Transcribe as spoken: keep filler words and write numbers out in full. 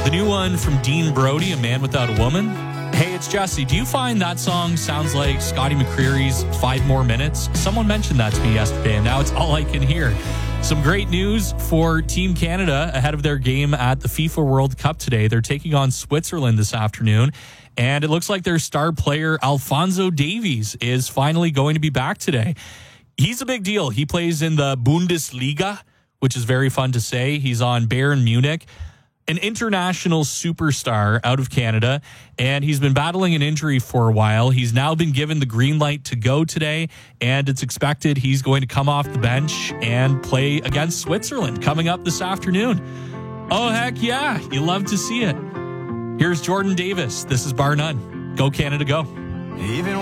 The new one from Dean Brody, A Man Without a Woman. Hey, it's Jesse. Do you find that song sounds like Scotty McCreery's Five More Minutes? Someone mentioned that to me yesterday, and now it's all I can hear. Some great news for Team Canada ahead of their game at the FIFA World Cup today. They're taking on Switzerland this afternoon, and it looks like their star player, Alphonso Davies, is finally going to be back today. He's a big deal. He plays in the Bundesliga, which is very fun to say. He's on Bayern Munich, an international superstar out of Canada, and he's been battling an injury for a while. He's now been given the green light to go today, and it's expected he's going to come off the bench and play against Switzerland coming up this afternoon. Oh, heck yeah. You love to see it. Here's Jordan Davis. This is Bar None. Go Canada, go. Even